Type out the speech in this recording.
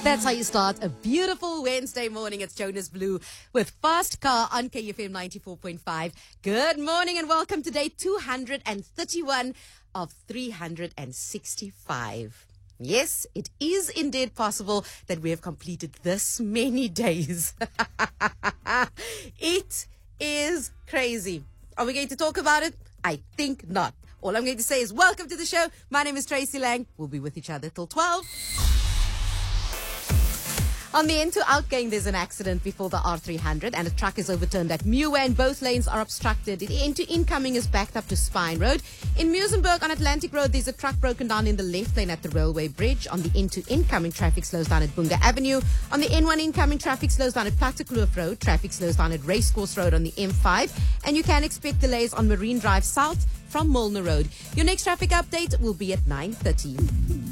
That's how you start a beautiful Wednesday morning. It's Jonas Blue with Fast Car on KFM 94.5. Good morning and welcome to day 231 of 365. Yes, it is indeed possible that we have completed this many days. It is crazy. Are we going to talk about it? I think not. All I'm going to say is welcome to the show. My name is Tracy Lang. We'll be with each other till 12. On the N2 outgoing, there's an accident before the R300 and a truck is overturned at Muir and both lanes are obstructed. The N2 incoming is backed up to Spine Road. In Muizenberg on Atlantic Road, there's a truck broken down in the left lane at the railway bridge. On the N2 incoming, traffic slows down at Bunga Avenue. On the N1 incoming, traffic slows down at Plattekloof Road. Traffic slows down at Racecourse Road on the M5. And you can expect delays on Marine Drive South from Molnar Road. Your next traffic update will be at 9:30.